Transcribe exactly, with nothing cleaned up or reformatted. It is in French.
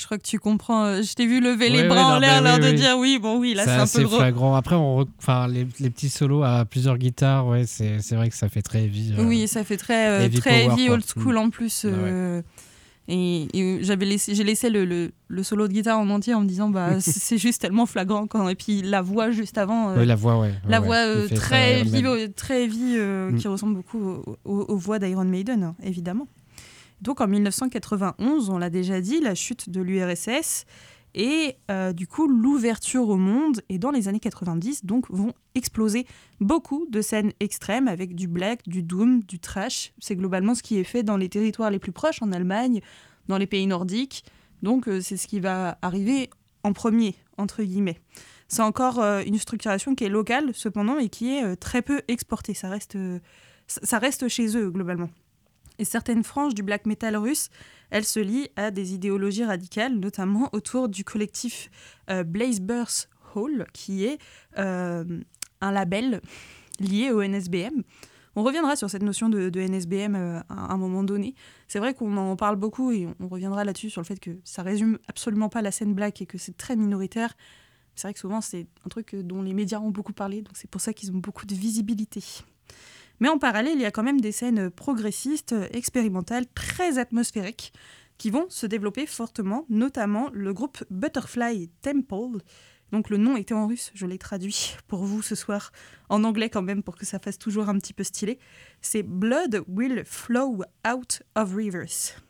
crois que tu comprends. Euh, je t'ai vu lever ouais, les bras ouais, en non, l'air, bah, l'air oui, de oui. dire oui, bon oui, là c'est c'est un assez peu gros. flagrant. Après, on re... enfin, les, les petits solos à plusieurs guitares, ouais, c'est, c'est vrai que ça fait très heavy. Euh... Oui, ça fait très, euh, Heavy très power, heavy, quoi. old school Mm. en plus. Ouais, ouais. euh, Et, et j'avais laissé, j'ai laissé le, le, le solo de guitare en entier en me disant bah c'est juste tellement flagrant quand et puis la voix juste avant euh, Oui, la voix, ouais. la ouais, voix ouais. euh, Il fait très Iron vive Man. très heavy euh, Mm. qui ressemble beaucoup aux, aux, aux voix d'Iron Maiden hein, évidemment. Donc en dix-neuf cent quatre-vingt-onze, on l'a déjà dit, la chute de l'U R S S et euh, du coup l'ouverture au monde, et dans les années quatre-vingt-dix donc vont exploser beaucoup de scènes extrêmes avec du black, du doom, du trash. C'est globalement ce qui est fait dans les territoires les plus proches, en Allemagne, dans les pays nordiques. Donc euh, c'est ce qui va arriver en premier, entre guillemets. C'est encore euh, une structuration qui est locale cependant et qui est euh, très peu exportée. Ça reste, euh, ça reste chez eux globalement. Et certaines franges du black metal russe, elles se lient à des idéologies radicales, notamment autour du collectif euh, Blazeburst Hall, qui est euh, un label lié au N S B M. On reviendra sur cette notion de, de N S B M euh, à un moment donné. C'est vrai qu'on en parle beaucoup et on, on reviendra là-dessus sur le fait que ça résume absolument pas la scène black et que c'est très minoritaire. C'est vrai que souvent c'est un truc dont les médias ont beaucoup parlé, donc c'est pour ça qu'ils ont beaucoup de visibilité. Mais en parallèle, il y a quand même des scènes progressistes, expérimentales, très atmosphériques, qui vont se développer fortement, notamment le groupe Butterfly Temple. Donc le nom était en russe, je l'ai traduit pour vous ce soir, en anglais quand même, pour que ça fasse toujours un petit peu stylé. C'est Blood Will Flow Out of Rivers.